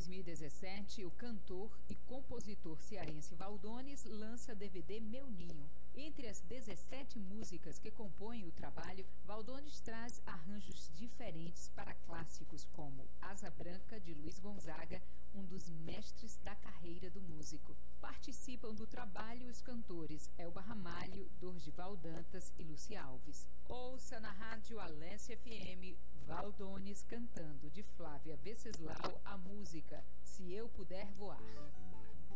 2017, o cantor e compositor cearense Valdones lança DVD Meu Ninho. Entre as 17 músicas que compõem o trabalho, Valdones traz arranjos diferentes para clássicos como Asa Branca, de Luiz Gonzaga, um dos mestres da carreira do músico. Participam do trabalho os cantores Elba Ramalho, Dorival Dantas e Lúcia Alves. Ouça na rádio Alesse FM Valdones cantando, de Flávia Venceslau, a música Se Eu Puder Voar.